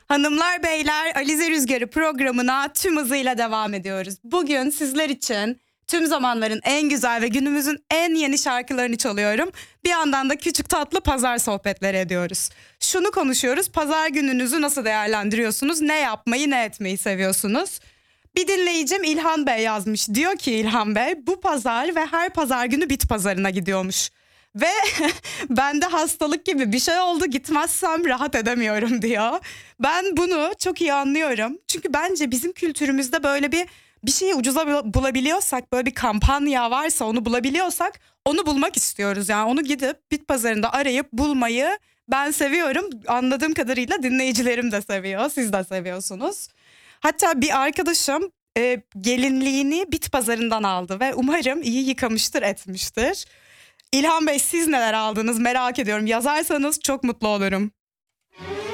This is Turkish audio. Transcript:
Hanımlar beyler, Alize Rüzgarı programına tüm hızıyla devam ediyoruz. Bugün sizler için tüm zamanların en güzel ve günümüzün en yeni şarkılarını çalıyorum. Bir yandan da küçük tatlı pazar sohbetleri ediyoruz. Şunu konuşuyoruz: pazar gününüzü nasıl değerlendiriyorsunuz? Ne yapmayı, ne etmeyi seviyorsunuz? Bir dinleyicim İlhan Bey yazmış. Diyor ki İlhan Bey, bu pazar ve her pazar günü bit pazarına gidiyormuş. Ve bende hastalık gibi bir şey oldu, gitmezsem rahat edemiyorum diyor. Ben bunu çok iyi anlıyorum. Çünkü bence bizim kültürümüzde böyle bir şeyi ucuza bulabiliyorsak, böyle bir kampanya varsa onu bulabiliyorsak onu bulmak istiyoruz. Yani onu gidip bit pazarında arayıp bulmayı ben seviyorum. Anladığım kadarıyla dinleyicilerim de seviyor. Siz de seviyorsunuz. Hatta bir arkadaşım gelinliğini bit pazarından aldı ve umarım iyi yıkamıştır, etmiştir. İlhan Bey, siz neler aldınız merak ediyorum. Yazarsanız çok mutlu olurum.